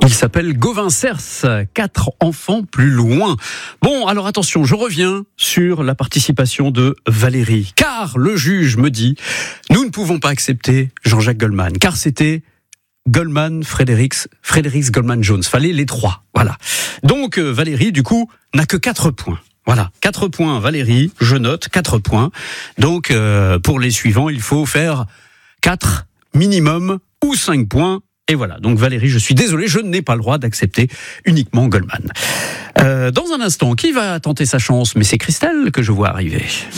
Il s'appelle Gauvin Cers, 4 enfants plus loin. Bon, alors attention, je reviens sur la participation de Valérie. Car le juge me dit, nous ne pouvons pas accepter Jean-Jacques Goldman, car c'était Goldman, Fredericks Goldman Jones. Fallait les 3, voilà. Donc Valérie, du coup, n'a que 4 points. Voilà, 4 points Valérie, je note 4 points. Donc pour les suivants, il faut faire 4 minimum ou 5 points. Et voilà, donc Valérie, je suis désolé, je n'ai pas le droit d'accepter uniquement Goldman. Dans un instant, qui va tenter sa chance ? Mais c'est Christelle que je vois arriver.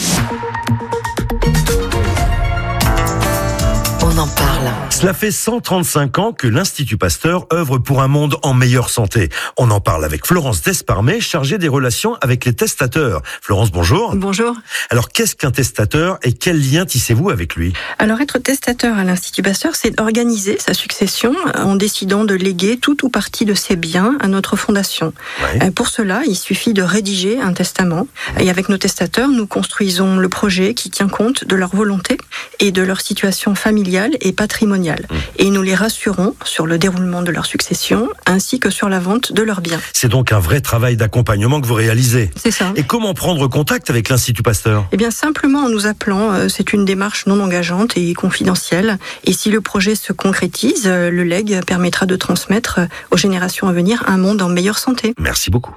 On en parle. Cela fait 135 ans que l'Institut Pasteur œuvre pour un monde en meilleure santé. On en parle avec Florence Desparmet, chargée des relations avec les testateurs. Florence, bonjour. Bonjour. Alors, qu'est-ce qu'un testateur et quel lien tissez-vous avec lui ? Alors, être testateur à l'Institut Pasteur, c'est organiser sa succession en décidant de léguer tout ou partie de ses biens à notre fondation. Ouais. Pour cela, il suffit de rédiger un testament. Et avec nos testateurs, nous construisons le projet qui tient compte de leur volonté et de leur situation familiale et patrimoniale. Et nous les rassurons sur le déroulement de leur succession ainsi que sur la vente de leurs biens. C'est donc un vrai travail d'accompagnement que vous réalisez. C'est ça. Et comment prendre contact avec l'Institut Pasteur ? Eh bien, simplement en nous appelant, c'est une démarche non engageante et confidentielle. Et si le projet se concrétise, le legs permettra de transmettre aux générations à venir un monde en meilleure santé. Merci beaucoup.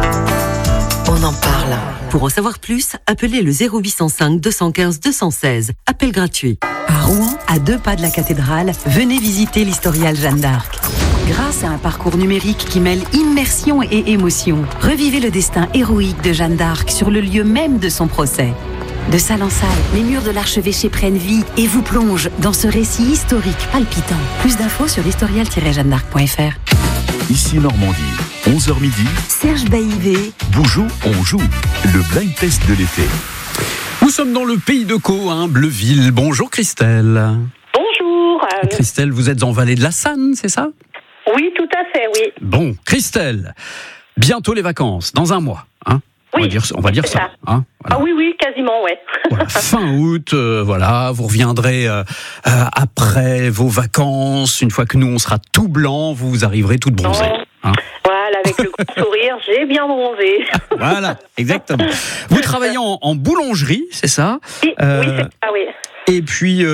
On en parle. Pour en savoir plus, appelez le 0805 215 216. Appel gratuit. À Rouen, à 2 pas de la cathédrale, venez visiter l'historial Jeanne d'Arc. Grâce à un parcours numérique qui mêle immersion et émotion, revivez le destin héroïque de Jeanne d'Arc sur le lieu même de son procès. De salle en salle, les murs de l'archevêché prennent vie et vous plongent dans ce récit historique palpitant. Plus d'infos sur historial-jeannedarc.fr. Ici Normandie, 11h midi, Serge Baïvé. Boujou, on joue, le blind test de l'été. Nous sommes dans le pays de Caux, Bleville. Bonjour Christelle. Bonjour. Christelle, vous êtes en vallée de la Sanne, c'est ça ? Oui, tout à fait, oui. Bon, Christelle, bientôt les vacances, dans un mois. On Oui, va dire c'est ça. ça. Voilà. Ah oui, quasiment, ouais. Voilà, fin août, voilà, vous reviendrez après vos vacances. Une fois que nous, on sera tout blanc, vous arriverez toute bronzée. Voilà, avec le grand sourire, j'ai bien bronzé. Voilà, exactement. Vous travaillez en boulangerie, c'est ça ? Oui, c'est ça, oui. Et puis,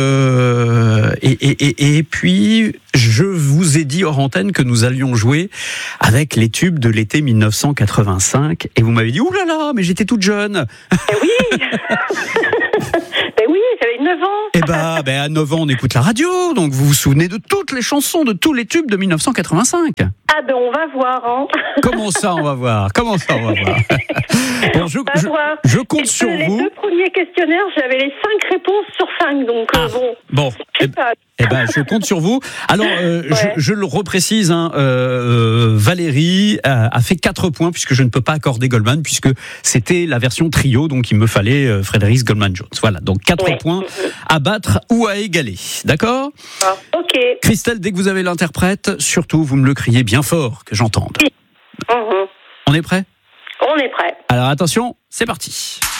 et puis, je vous ai dit hors antenne que nous allions jouer avec les tubes de l'été 1985. Et vous m'avez dit, oulala, mais j'étais toute jeune. Oui. Ben oui, j'avais 9 ans. Eh ben, à 9 ans, on écoute la radio. Donc, vous vous souvenez de toutes les chansons, de tous les tubes de 1985. Ah ben, on va voir, hein. Comment ça, on va voir ? Bon, On va voir. je compte sur les vous. Les 2 premiers questionnaires, j'avais les 5 réponses sur 5, donc Bon. je sais pas. Je compte sur vous. Alors, je le reprécise, Valérie a fait 4 points puisque je ne peux pas accorder Goldman puisque c'était la version trio, donc il me fallait Fredericks Goldman Jones. Voilà, donc 4 points à battre ou à égaler. D'accord ? Ok. Christelle, dès que vous avez l'interprète, surtout vous me le criez bien fort que j'entende. Oui. On est prêt ? On est prêt. Alors attention, c'est parti.